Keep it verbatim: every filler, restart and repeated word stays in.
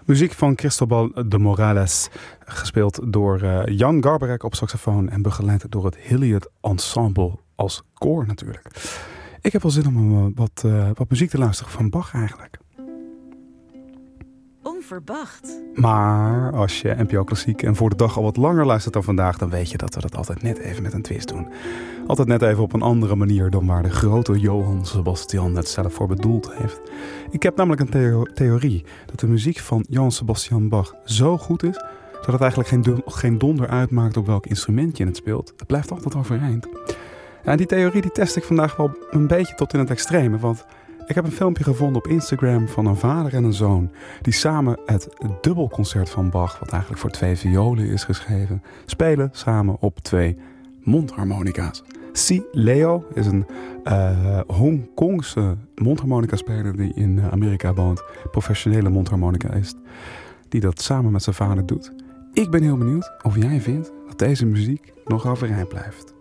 Muziek van Cristobal de Morales, gespeeld door uh, Jan Garbarek op saxofoon en begeleid door het Hilliard Ensemble als koor natuurlijk. Ik heb wel zin om uh, wat, uh, wat muziek te luisteren van Bach eigenlijk. Onverwacht. Maar als je N P O Klassiek en Voor de Dag al wat langer luistert dan vandaag, dan weet je dat we dat altijd net even met een twist doen. Altijd net even op een andere manier dan waar de grote Johann Sebastian het zelf voor bedoeld heeft. Ik heb namelijk een theo- theorie dat de muziek van Johann Sebastian Bach zo goed is, dat het eigenlijk geen, do- geen donder uitmaakt op welk instrument je het speelt. Het blijft altijd overeind. En die theorie die test ik vandaag wel een beetje tot in het extreme, want ik heb een filmpje gevonden op Instagram van een vader en een zoon die samen het dubbelconcert van Bach, wat eigenlijk voor twee violen is geschreven, spelen samen op twee mondharmonica's. Si Leo is een uh, Hongkongse mondharmonica-speler die in Amerika woont, professionele mondharmonica-ist, die dat samen met zijn vader doet. Ik ben heel benieuwd of jij vindt dat deze muziek nog overeind blijft.